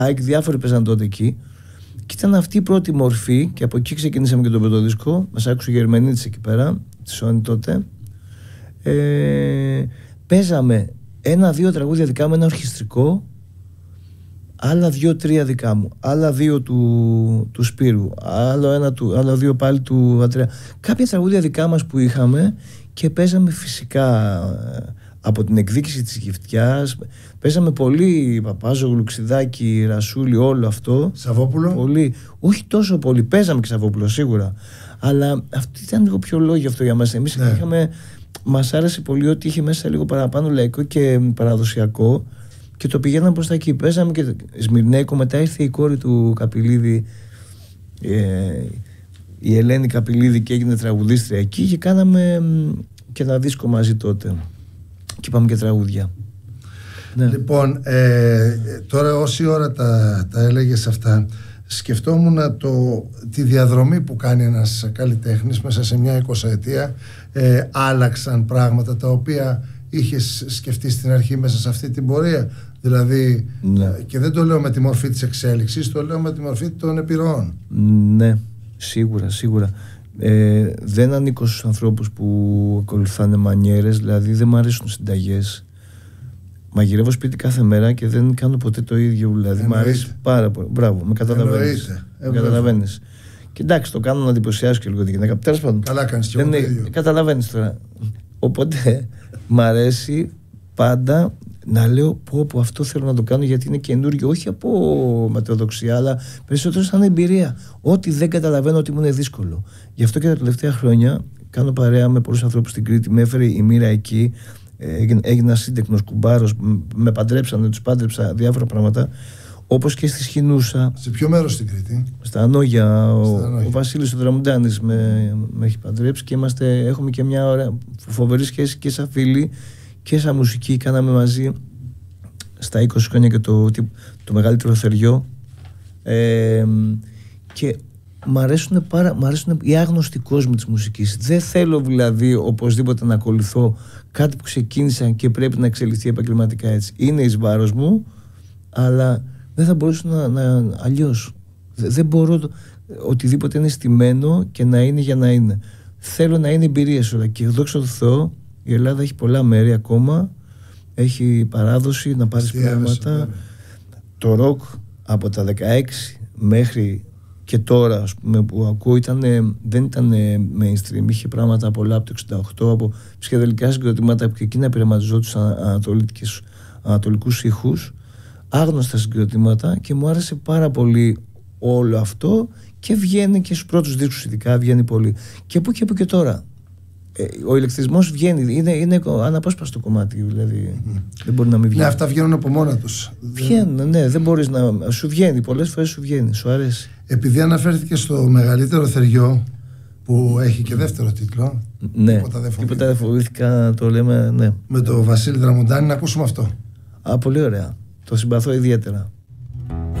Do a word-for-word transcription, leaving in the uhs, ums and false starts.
Διάφοροι παίζαν τότε εκεί. Και ήταν αυτή η πρώτη μορφή, και από εκεί ξεκινήσαμε και τον πρώτο δίσκο. Μας άκουσε ο Γερμανίτης εκεί πέρα, τη Sony τότε. Ε, παίζαμε ένα-δύο τραγούδια δικά μου, ένα ορχιστρικό, άλλα δύο-τρία δικά μου, άλλα δύο του, του Σπύρου, άλλο ένα του, άλλα δύο πάλι του Αντρέα. Κάποια τραγούδια δικά μας που είχαμε, και παίζαμε φυσικά από την εκδίκηση της Γυφτιάς. Παίζαμε πολύ Παπάζογλου, Ξιδάκη, Ρασούλη, όλο αυτό. Σαββόπουλο. Πολύ. Όχι τόσο πολύ. Παίζαμε και Σαββόπουλο σίγουρα. Αλλά αυτή ήταν λίγο πιο λόγιο αυτό για μας. Εμείς ναι. είχαμε, μας άρεσε πολύ ότι είχε μέσα λίγο παραπάνω λαϊκό και παραδοσιακό, και το πηγαίναμε προς τα εκεί. Παίζαμε και Σμυρνέικο. Μετά ήρθε η κόρη του Καπηλίδη, ε, η Ελένη Καπηλίδη, και έγινε τραγουδίστρια εκεί, και κάναμε και ένα δίσκο μαζί τότε. Και πάμε και τραγούδια. Ναι. Λοιπόν, ε, τώρα όση ώρα τα, τα έλεγες αυτά, σκεφτόμουν το, τη διαδρομή που κάνει ένας καλλιτέχνης μέσα σε μια εικοσαετία. ε, Άλλαξαν πράγματα τα οποία είχες σκεφτεί στην αρχή μέσα σε αυτή την πορεία. Δηλαδή, ναι. Και δεν το λέω με τη μορφή της εξέλιξης, το λέω με τη μορφή των επιρροών. Ναι, σίγουρα, σίγουρα. Ε, δεν ανήκω στους ανθρώπους που ακολουθάνε μανιέρες, δηλαδή δεν μου αρέσουν συνταγές. Μαγειρεύω σπίτι κάθε μέρα και δεν κάνω ποτέ το ίδιο. Δηλαδή μου αρέσει πάρα πολύ. Μπράβο, με καταλαβαίνεις. Με καταλαβαίνεις. Και εντάξει, το κάνω να εντυπωσιάσω και λίγο τη γυναίκα. Τέλος πάντων. Καλά κάνεις και εγώ το ίδιο. Καταλαβαίνεις τώρα. Οπότε μ' αρέσει πάντα να λέω πω, πω αυτό θέλω να το κάνω, γιατί είναι καινούργιο, όχι από ματαιοδοξία, αλλά περισσότερο σαν εμπειρία. Ό,τι δεν καταλαβαίνω, ότι μου είναι δύσκολο. Γι' αυτό και τα τελευταία χρόνια κάνω παρέα με πολλούς ανθρώπους στην Κρήτη. Με έφερε η μοίρα εκεί, έγινα σύντεκνος κουμπάρος, με παντρέψανε, τους πάντρεψα, διάφορα πράγματα. Όπως και στη Σχοινούσα. Σε ποιο μέρος στην Κρήτη? Στα Ανόγια. Ο, ο Βασίλης ο Δραμουντάνης με, με έχει παντρέψει, και είμαστε, έχουμε και μια ωραία, φοβερή σχέση και σαν φίλοι και σαν μουσική. Κάναμε μαζί στα είκοσι χρόνια και το, το μεγαλύτερο θεριό. Ε, και μ' αρέσουν πάρα, μ' αρέσουν οι άγνωστοι κόσμοι της μουσικής. Δεν θέλω δηλαδή οπωσδήποτε να ακολουθώ κάτι που ξεκίνησα και πρέπει να εξελιχθεί επαγγελματικά έτσι. Είναι εις βάρος μου, αλλά δεν θα μπορούσα να, να αλλιώς. Δεν μπορώ το, οτιδήποτε είναι στημένο και να είναι για να είναι. Θέλω να είναι εμπειρίες όλα. Και δόξα τω Θεώ, η Ελλάδα έχει πολλά μέρη ακόμα. Έχει παράδοση να πάρεις πράγματα. Το ροκ από τα δεκαέξι μέχρι και τώρα, ας πούμε, που ακούω, ήτανε, δεν ήταν mainstream. Είχε πράγματα πολλά από το εξήντα οκτώ, από ψυχεδελικά συγκροτήματα που και εκείνα πειραματιζόντουσαν ανατολικούς ήχους, άγνωστα συγκροτήματα, και μου άρεσε πάρα πολύ όλο αυτό, και βγαίνει και στους πρώτους δίσκους ειδικά, βγαίνει πολύ. Και που και που και τώρα. Ε, ο ηλεκτρισμός βγαίνει, είναι, είναι αναπόσπαστο κομμάτι, δηλαδή mm. δεν μπορεί να μην βγαίνει. Ναι, αυτά βγαίνουν από μόνα τους. Βγαίνουν, ναι, δεν μπορείς να... Σου βγαίνει, πολλές φορές σου βγαίνει, σου αρέσει. Επειδή αναφέρθηκε στο μεγαλύτερο θεριό, που έχει και δεύτερο τίτλο. Ναι, τίποτα δεν φοβήθηκα, τίποτα δεν φοβήθηκα, το λέμε, ναι. Με τον Βασίλη Δραμουντάνη, να ακούσουμε αυτό. Α, πολύ ωραία. Το συμπαθώ ιδιαίτερα.